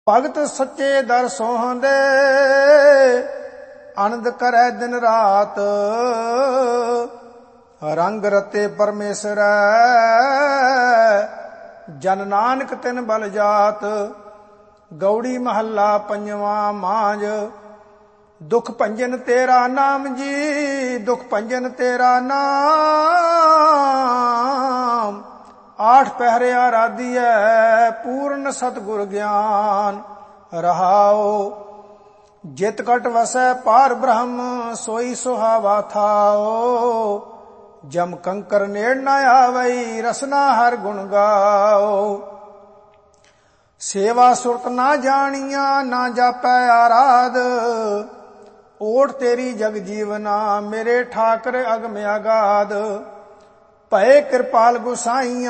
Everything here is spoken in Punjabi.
ਭਗਤ ਸੱਚੇ ਦਰ ਸੋਹੰਦੇ ਆਨੰਦ ਕਰੈ ਦਿਨ ਰਾਤ। ਰੰਗ ਰਤੇ ਪਰਮੇਸ਼ਰੈ ਜਨ ਨਾਨਕ ਤਿਨ ਬਲ ਜਾਤ। ਗੌੜੀ ਮਹੱਲਾ ਪੰਜਵਾਂ ਮਾਂਝ। ਦੁਖ ਭੰਜਨ ਤੇਰਾ ਨਾਮ ਜੀ, ਦੁਖ ਭੰਜਨ ਤੇਰਾ ਨਾਮ। ਆਠ ਪਹਿਰਿਆ ਰਾਧੀਐ ਪੂਰਨ ਸਤਿਗੁਰ ਗਿਆਨ। ਰਹਾਉ ਜਿਤ ਕਟ ਵਸੈ ਪਾਰ ਬ੍ਰਹਮ, ਸੋਈ ਸੁਹਾਵਾ ਥਾਉ। ਜਮ ਕੰਕਰ ਨੇੜ ਨਾ ਆਵਈ, ਰਸਨਾ ਹਰ ਗੁਣ ਗਾਓ। ਸੇਵਾ ਸੁਰਤ ਨਾ ਜਾਣੀਆਂ, ਨਾ ਜਾਪੈ ਆਰਾਧ। ਓਟ ਤੇਰੀ ਜਗ ਜੀਵਨਾ, ਮੇਰੇ ਠਾਕਰ ਅਗਮ ਅਗਾਧ। ਭਏ ਕਿਰਪਾਲ ਗੁਸਾਈਆਂ,